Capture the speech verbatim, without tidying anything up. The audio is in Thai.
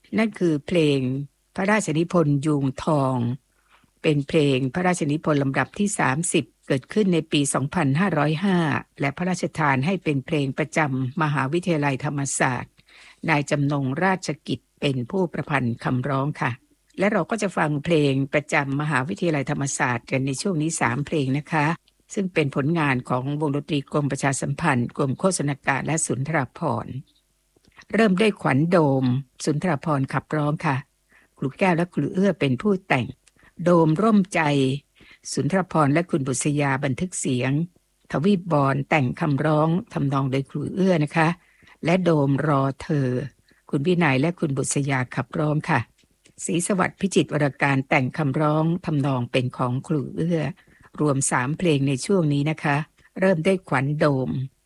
นั่นคือเพลงพระราชนิพนธ์ยูงทองเป็นเพลงพระราชนิพนธ์ลำดับที่สามสิบเกิดขึ้นในปีสองพันห้าร้อยห้าและพระราชทานให้เป็นเพลงประจำมหาวิทยาลัยธรรมศาสตร์นายจำนงราชกิจเป็นผู้ประพันธ์คำร้องค่ะและเราก็จะฟังเพลงประจำมหาวิทยาลัยธรรมศาสตร์กันในช่วงนี้สามเพลงนะคะซึ่งเป็นผลงานของวงดนตรีกรมประชาสัมพันธ์กรมโฆษณาการและสุนทรภรณ์เริ่มด้วยขวัญโดมสุนทรภรณ์ขับร้องค่ะครูแก้วและครูเอื้อเป็นผู้แต่งโดมร่มใจสุนทรภรณ์และคุณบุษยาบันทึกเสียงทวีปบอนแต่งคำร้องทำนองโดยครูเอื้อนะคะและโดมรอเธอคุณวินัยและคุณบุษยาขับร้องค่ะศรีสวัสดิ์พิจิตรวรการแต่งคำร้องทำนองเป็นของครูเอื้อรวมสามเพลงในช่วงนี้นะคะเริ่มได้ขวัญโดม